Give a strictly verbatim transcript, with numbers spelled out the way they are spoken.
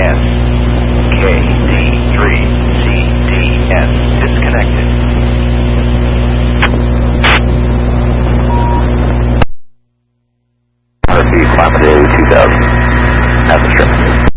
S K D three C D S disconnected. R P Climate two thousand. Atmosphere.